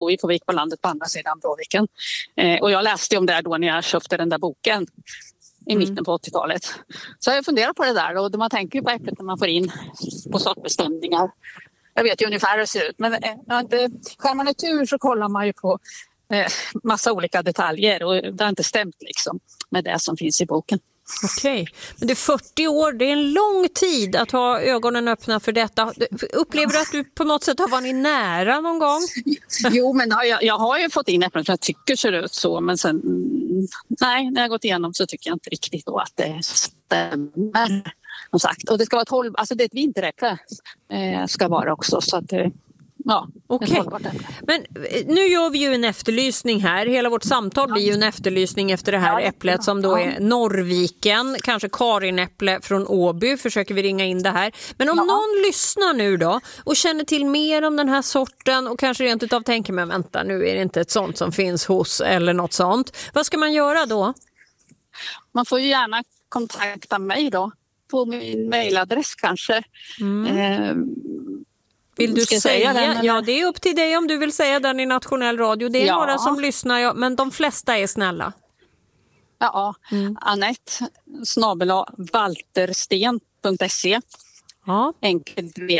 bor ju på Vik på landet på andra sidan Bråviken. Och jag läste om det då när jag köpte den där boken i mitten på 80-talet. Så jag funderar på det där och man tänker ju på äpplet när man får in på sortbestämningar. Jag vet ju ungefär hur det ser ut, men skär man ett tur så kollar man ju på massa olika detaljer och det har inte stämt liksom med det som finns i boken. Okej, men det är 40 år, det är en lång tid att ha ögonen öppna för detta. Upplever du att du på något sätt har varit nära någon gång? Jo, men jag har ju fått in äpplen för jag tycker ser ut så, men sen nej, när jag gått igenom så tycker jag inte riktigt då att det stämmer. Som sagt. Och det ska vara alltså det är ett vinteräpple ska vara också så att ja, okej. Men nu gör vi ju en efterlysning här. Hela vårt samtal blir ju en efterlysning efter det här äpplet som då är Norrviken, kanske Karinäpple från Åby. Försöker vi ringa in det här. Men om någon lyssnar nu då och känner till mer om den här sorten och kanske rent utav tänker men vänta, nu är det inte ett sånt som finns hos eller något sånt. Vad ska man göra då? Man får ju gärna kontakta mig då på min mejladress kanske. Vill du säga den? Ja, det är upp till dig om du vill säga den i nationell radio. Det är några som lyssnar, men de flesta är snälla. Ja, Anette@waltersten.se. Ja. Enkelt V.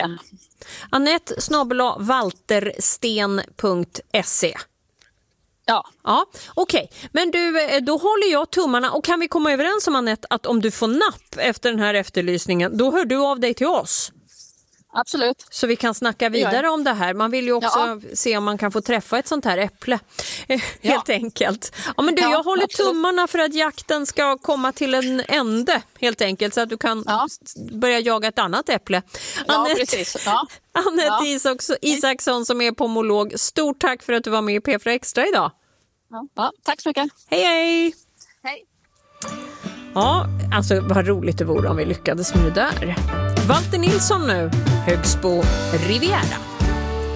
Anette@waltersten.se. Ja, okej. Men du, då håller jag tummarna och kan vi komma överens om Anette att om du får napp efter den här efterlysningen, då hör du av dig till oss. Absolut. Så vi kan snacka vidare om det här. Man vill ju också se om man kan få träffa ett sånt här äpple. Helt enkelt. Ja, men du, jag håller tummarna för att jakten ska komma till en ände helt enkelt så att du kan börja jaga ett annat äpple. Anette Isaksson som är pomolog. Stort tack för att du var med i P4 Extra idag. Ja, tack så mycket. Hej, hej. Hej. Ja, alltså vad roligt det vore om vi lyckades med det där. Walter Nilsson nu, Högsbo Riviera.